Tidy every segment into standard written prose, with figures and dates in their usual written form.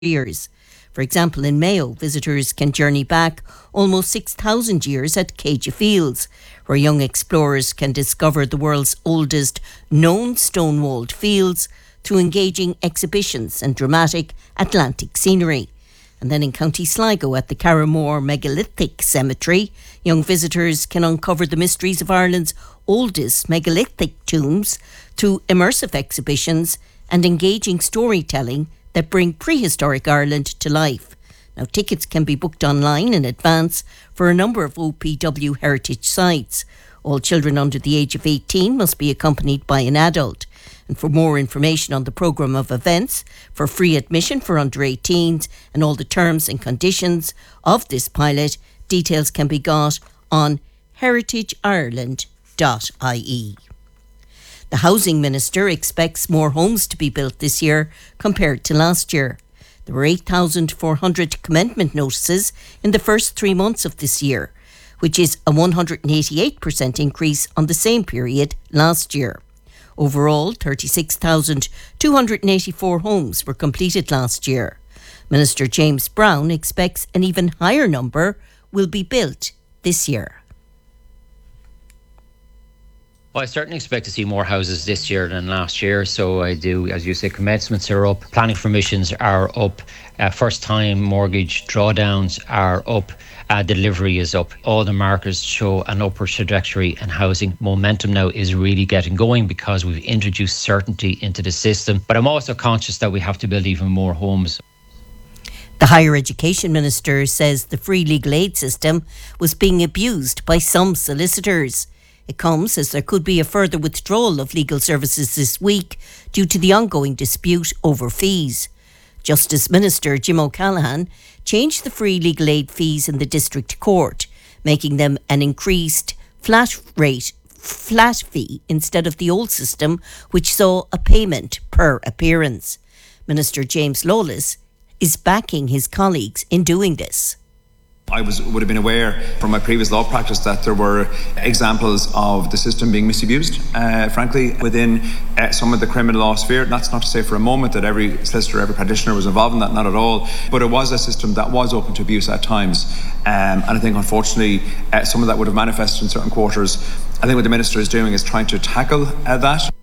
years. For example, in Mayo, visitors can journey back almost 6,000 years at Céide Fields, where young explorers can discover the world's oldest known stone-walled fields through engaging exhibitions and dramatic Atlantic scenery. And then in County Sligo at the Carramore Megalithic Cemetery, young visitors can uncover the mysteries of Ireland's oldest megalithic tombs through immersive exhibitions and engaging storytelling that bring prehistoric Ireland to life. Now, tickets can be booked online in advance for a number of OPW heritage sites. All children under the age of 18 must be accompanied by an adult. And for more information on the programme of events, for free admission for under 18s and all the terms and conditions of this pilot, details can be got on heritageireland.ie. The Housing Minister expects more homes to be built this year compared to last year. There were 8,400 commencement notices in the first 3 months of this year, which is a 188% increase on the same period last year. Overall, 36,284 homes were completed last year. Minister James Browne expects an even higher number will be built this year. Well, I certainly expect to see more houses this year than last year. So I do, as you say, commencements are up, planning permissions are up, first-time mortgage drawdowns are up, delivery is up. All the markers show an upward trajectory, and housing momentum now is really getting going because we've introduced certainty into the system. But I'm also conscious that we have to build even more homes. The Higher Education Minister says the free legal aid system was being abused by some solicitors. It comes as there could be a further withdrawal of legal services this week due to the ongoing dispute over fees. Justice Minister Jim O'Callaghan changed the free legal aid fees in the District Court, making them an increased flat fee instead of the old system, which saw a payment per appearance. Minister James Lawless is backing his colleagues in doing this. I would have been aware from my previous law practice that there were examples of the system being misused, frankly, within some of the criminal law sphere. That's not to say for a moment that every solicitor, every practitioner was involved in that, not at all. But it was a system that was open to abuse at times. And I think, unfortunately, some of that would have manifested in certain quarters. I think what the Minister is doing is trying to tackle that.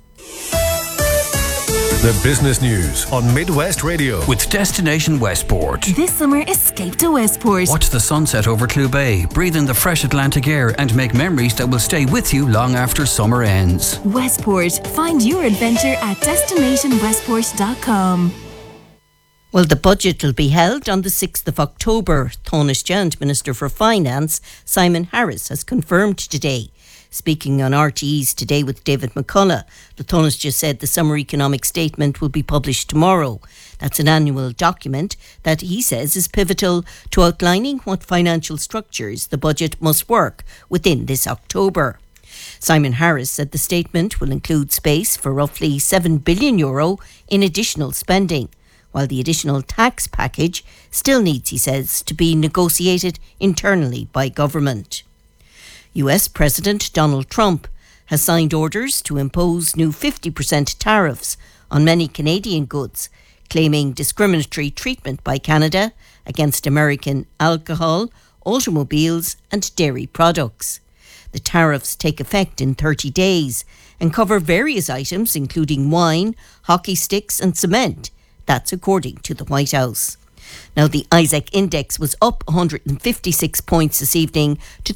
The business news on Midwest Radio with Destination Westport. This summer, escape to Westport. Watch the sunset over Clew Bay, breathe in the fresh Atlantic air and make memories that will stay with you long after summer ends. Westport. Find your adventure at destinationwestport.com. Well, the budget will be held on the 6th of October. Taoiseach and Minister for Finance, Simon Harris, has confirmed today. Speaking on RTE's Today with David McCullough, the Taoiseach said the summer economic statement will be published tomorrow. That's an annual document that he says is pivotal to outlining what financial structures the budget must work within this October. Simon Harris said the statement will include space for roughly €7 billion in additional spending, while the additional tax package still needs, he says, to be negotiated internally by government. US President Donald Trump has signed orders to impose new 50% tariffs on many Canadian goods, claiming discriminatory treatment by Canada against American alcohol, automobiles and dairy products. The tariffs take effect in 30 days and cover various items including wine, hockey sticks and cement. That's according to the White House. Now, the ISEC index was up 156 points this evening to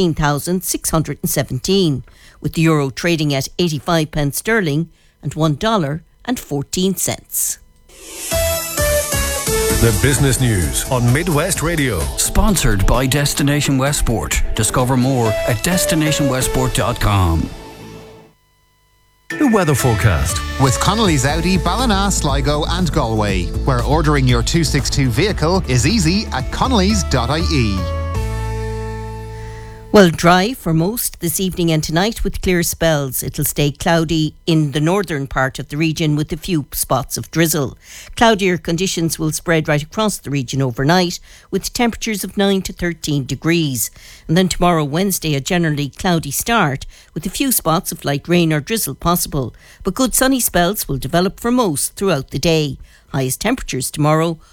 13,617, with the euro trading at 85 pence sterling and $1.14. The business news on Midwest Radio. Sponsored by Destination Westport. Discover more at destinationwestport.com. The weather forecast with Connolly's Audi, Ballina, Sligo and Galway, where ordering your 262 vehicle is easy at connolly's.ie. Well, dry for most this evening and tonight with clear spells. It'll stay cloudy in the northern part of the region with a few spots of drizzle. Cloudier conditions will spread right across the region overnight with temperatures of 9 to 13 degrees. And then tomorrow, Wednesday, a generally cloudy start with a few spots of light rain or drizzle possible. But good sunny spells will develop for most throughout the day. Highest temperatures tomorrow